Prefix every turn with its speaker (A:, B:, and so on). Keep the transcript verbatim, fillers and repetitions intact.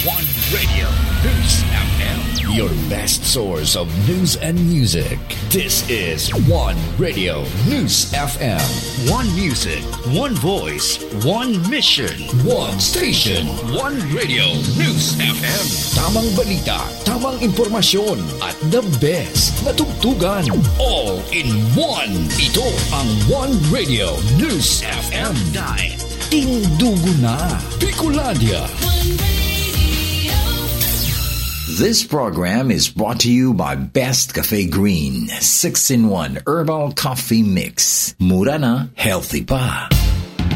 A: One Radio News F M, your best source of news and music. This is One Radio News F M. One music, one voice, one mission, one station, one Radio News F M. Tamang balita, tamang impormasyon, at the best na tugtugan. All in one. Ito ang One Radio News F M. Dahil tindugo na Bicolandia.
B: This program is brought to you by Best Cafe Green, six in one Herbal Coffee Mix. Mura na, healthy pa.